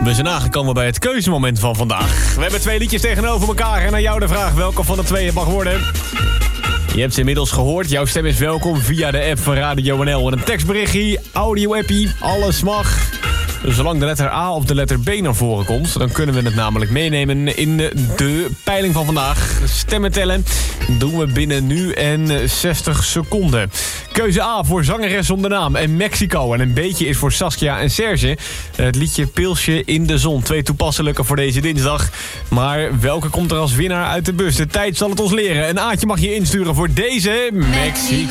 We zijn aangekomen bij het keuzemoment van vandaag. We hebben 2 liedjes tegenover elkaar en aan jou de vraag welke van de 2 het mag worden. Je hebt ze inmiddels gehoord. Jouw stem is welkom via de app van Radio NL. En een tekstberichtje, audio-appie, alles mag. Zolang de letter A of de letter B naar voren komt, dan kunnen we het namelijk meenemen in de peiling van vandaag. Stemmen tellen doen we binnen nu en 60 seconden. Keuze A voor zangeres zonder naam en Mexico. En een beetje is voor Saskia en Serge. Het liedje Pilsje in de zon. 2 toepasselijke voor deze dinsdag. Maar welke komt er als winnaar uit de bus? De tijd zal het ons leren. Een Aatje mag je insturen voor deze Mexico.